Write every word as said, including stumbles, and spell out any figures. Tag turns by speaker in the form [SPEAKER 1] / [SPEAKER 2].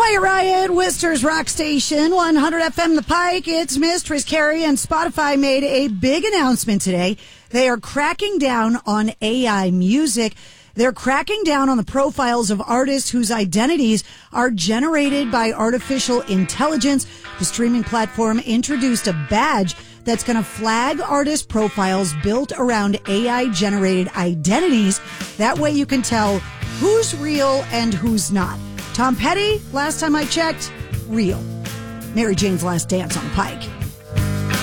[SPEAKER 1] Quiet Riot, Worcester's Rock Station, one hundred F M The Pike. It's Mistress Carrie, and Spotify made a big announcement today. They are cracking down on A I music. They're cracking down on the profiles of artists whose identities are generated by artificial intelligence. The streaming platform introduced a badge that's going to flag artist profiles built around A I-generated identities. That way you can tell who's real and who's not. Tom Petty, last time I checked, real. Mary Jane's Last Dance on the Pike.